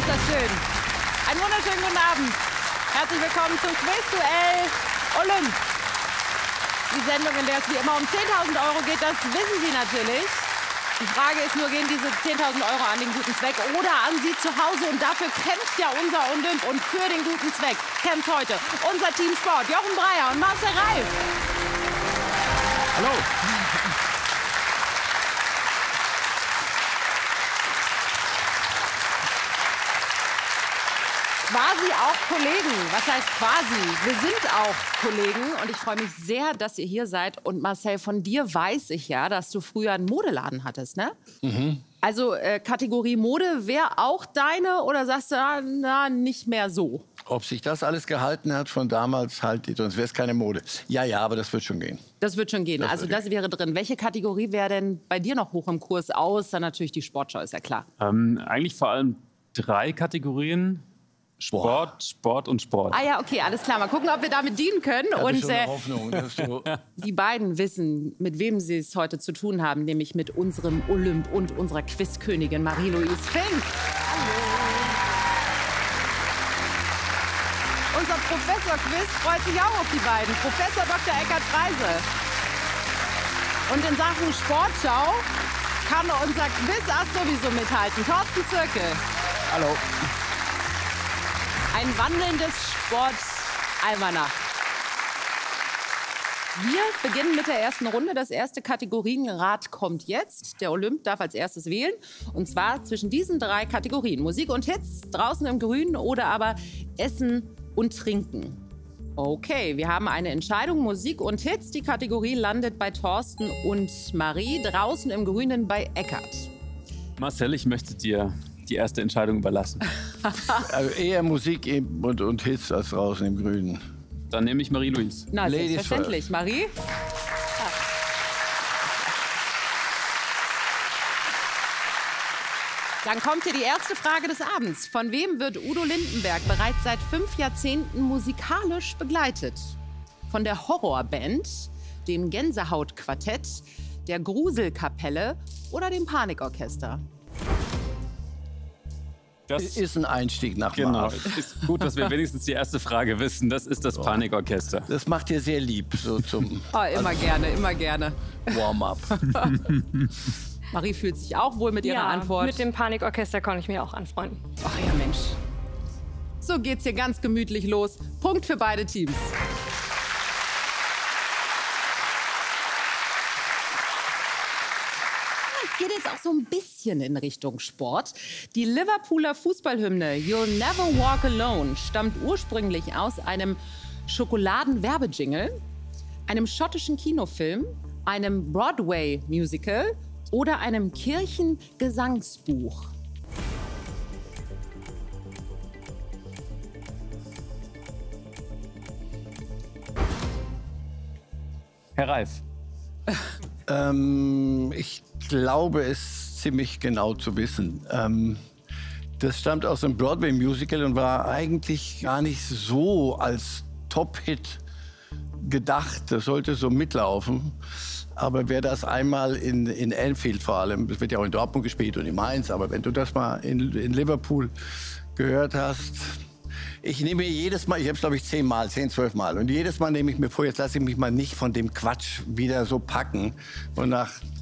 ist das schön. Einen wunderschönen guten Abend. Herzlich willkommen zum Quizduell Olymp. Die Sendung, in der es wie immer um 10.000 Euro geht, das wissen Sie natürlich. Die Frage ist nur, gehen diese 10.000 Euro an den guten Zweck oder an Sie zu Hause? Und dafür kämpft ja unser Olymp. Und für den guten Zweck kämpft heute unser Team Sport. Jochen Breyer und Marcel Reif. Hallo. Quasi auch Kollegen. Was heißt quasi? Wir sind auch Kollegen und ich freue mich sehr, dass ihr hier seid. Und Marcel, von dir weiß ich ja, dass du früher einen Modeladen hattest, ne? Mhm. Also Kategorie Mode wäre auch deine oder sagst du, na, nicht mehr so? Ob sich das alles gehalten hat von damals, halt, sonst wäre es keine Mode. Ja, aber das wird schon gehen. Das wird schon gehen. Also das wäre drin. Welche Kategorie wäre denn bei dir noch hoch im Kurs? Außer natürlich die Sportschau, ist ja klar. Eigentlich vor allem 3 Kategorien. Sport und Sport. Ah ja, okay, alles klar. Mal gucken, ob wir damit dienen können. Das und ist schon eine Hoffnung, dass du die beiden wissen, mit wem sie es heute zu tun haben, nämlich mit unserem Olymp und unserer Quizkönigin Marie-Louise Fink. Hallo. Unser Professor-Quiz freut sich auch auf die beiden. Professor Dr. Eckhard Freise. Und in Sachen Sportschau kann unser Quiz-Ass sowieso mithalten. Thorsten Zirkel. Hallo. Ein wandelndes Sportalmanach. Wir beginnen mit der ersten Runde. Das erste Kategorienrad kommt jetzt. Der Olymp darf als erstes wählen. Und zwar zwischen diesen 3 Kategorien. Musik und Hits, draußen im Grünen oder aber Essen und Trinken. Okay, wir haben eine Entscheidung. Musik und Hits. Die Kategorie landet bei Thorsten und Marie. Draußen im Grünen bei Eckhard. Marcel, ich möchte dir die erste Entscheidung überlassen. Also eher Musik und Hits als draußen im Grünen. Dann nehme ich Marie-Louise. Na, Ladies selbstverständlich. first. Marie? Dann kommt hier die erste Frage des Abends. Von wem wird Udo Lindenberg bereits seit 5 Jahrzehnten musikalisch begleitet? Von der Horrorband, dem Gänsehautquartett, der Gruselkapelle oder dem Panikorchester? Das Ist ein Einstieg nach genau. Mars. Ist gut, dass wir wenigstens die erste Frage wissen. Das ist das Panikorchester. Das macht dir sehr lieb, so zum Oh, immer gerne, immer gerne. Warm-up. Marie fühlt sich auch wohl mit ihrer Antwort. Mit dem Panikorchester kann ich mir auch anfreunden. Ach ja, Mensch. So geht's hier ganz gemütlich los. Punkt für beide Teams. Es geht jetzt auch so ein bisschen in Richtung Sport. Die Liverpooler Fußballhymne You'll Never Walk Alone stammt ursprünglich aus einem Schokoladen-Werbejingle, einem schottischen Kinofilm, einem Broadway-Musical oder einem Kirchengesangsbuch. Herr Reif. Ich glaube, es ziemlich genau zu wissen. Das stammt aus einem Broadway-Musical und war eigentlich gar nicht so als Top-Hit gedacht. Das sollte so mitlaufen. Aber wer das einmal in Anfield vor allem, das wird ja auch in Dortmund gespielt und in Mainz, aber wenn du das mal in Liverpool gehört hast, ich nehme jedes Mal, ich habe es glaube ich 10 Mal, 10, 12 Mal und jedes Mal nehme ich mir vor, jetzt lasse ich mich mal nicht von dem Quatsch wieder so packen und nach